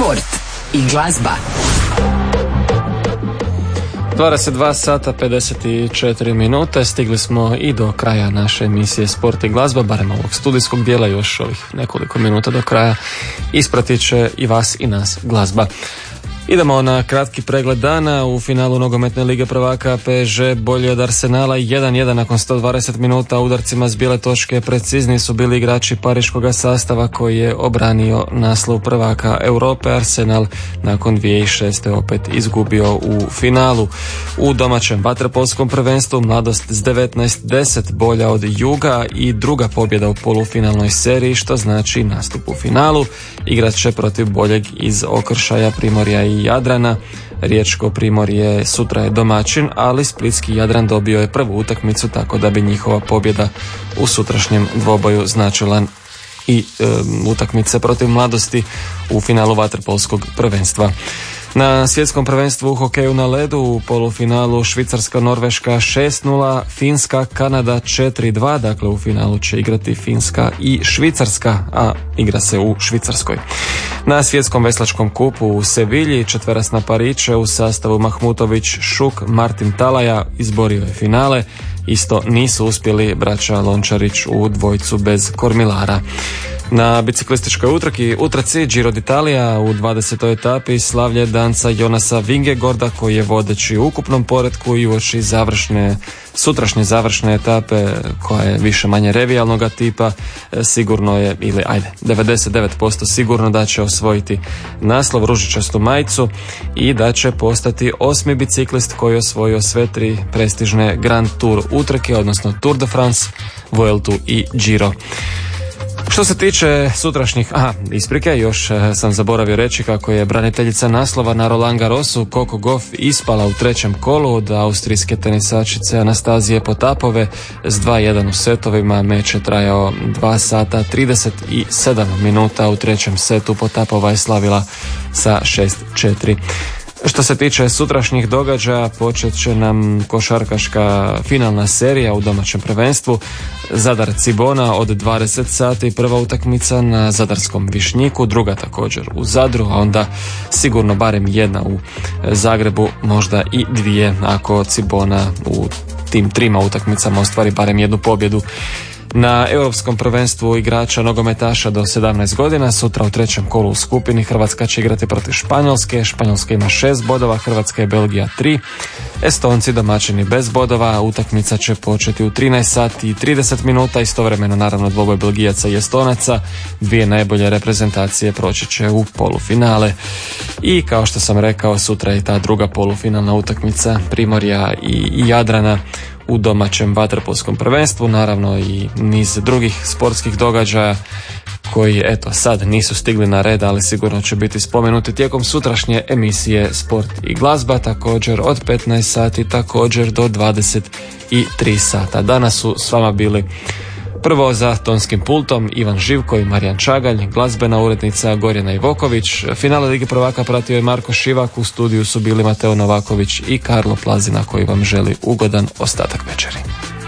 sport i glazba. 22 sata 54 minute, stigli smo i do kraja naše emisije Sport i glazba, barem ovog studijskog dijela, još ovih nekoliko minuta do kraja ispratit će i vas i nas glazba. Idemo na kratki pregled dana. U finalu nogometne lige prvaka PSG bolji od Arsenala 1-1 nakon 120 minuta. Udarcima s bijele točke precizni su bili igrači pariškog sastava koji je obranio naslov prvaka Europe. Arsenal nakon 2006. opet izgubio u finalu. U domaćem vaterpolskom prvenstvu Mladost s 19-10 bolja od Juga i druga pobjeda u polufinalnoj seriji, što znači nastup u finalu. Igrat će protiv boljeg iz Okršaja, Primorja i Jadrana. Riječko Primorje sutra je domaćin, ali splitski Jadran dobio je prvu utakmicu, tako da bi njihova pobjeda u sutrašnjem dvoboju značila i utakmice protiv Mladosti u finalu vaterpolskog prvenstva. Na svjetskom prvenstvu u hokeju na ledu u polufinalu Švicarska-Norveška 6-0, Finska-Kanada 4-2, dakle u finalu će igrati Finska i Švicarska, a igra se u Švicarskoj. Na svjetskom veslačkom kupu u Sevilji četverasna pariće u sastavu Mahmutović, Šuk, Martin Talaja izborio je finale. Isto nisu uspjeli braća Lončarić u dvojcu bez kormilara. Na biciklističkoj utrci Giro d'Italia u 20. etapi slavlje danca Jonasa Vingegorda, koji je vodeći u ukupnom poretku i uoči sutrašnje završne etape, koja je više manje revijalnog tipa, sigurno je, ili 99% sigurno da će osvojiti naslov, ružičastu majicu, i da će postati 8. biciklist koji je osvojio sve 3 prestižne Grand Tour utrke, odnosno Tour de France, Vueltu i Giro. Što se tiče sutrašnjih, isprike, još sam zaboravio reći kako je braniteljica naslova na Roland Garrosu Coco Gauff ispala u trećem kolu od austrijske tenisačice Anastazije Potapove s 2-1 u setovima. Meč je trajao 2 sata 37 minuta. U trećem setu Potapova je slavila sa 6-4. Što se tiče sutrašnjih događaja, počet će nam košarkaška finalna serija u domaćem prvenstvu. Zadar Cibona od 20 sati, prva utakmica na zadarskom Višnjiku, druga također u Zadru, a onda sigurno barem jedna u Zagrebu, možda i 2 ako Cibona u tim 3 utakmicama ostvari barem jednu pobjedu. Na europskom prvenstvu igrača nogometaša do 17 godina sutra u trećem kolu u skupini Hrvatska će igrati protiv Španjolske. Španjolska ima 6 bodova, Hrvatska i Belgija 3. Estonci domaćini bez bodova. Utakmica će početi u 13 sati i 30 minuta. Istovremeno naravno dvoboj Belgijaca i Estonaca. 2 najbolje reprezentacije proći će u polufinale. I kao što sam rekao, sutra je ta druga polufinalna utakmica Primorja i Jadrana u domaćem vaterpolskom prvenstvu, naravno i niz drugih sportskih događaja koji sad nisu stigli na red, ali sigurno će biti spomenuti tijekom sutrašnje emisije Sport i glazba, također od 15 sati, također do 23 sata. Danas su s vama bili prvo za tonskim pultom Ivan Živko i Marijan Čagalj, glazbena urednica Gorjana Ivoković. Finale Lige prvaka pratio je Marko Šivak, u studiju su bili Mateo Novaković i Karlo Plazina, koji vam želi ugodan ostatak večeri.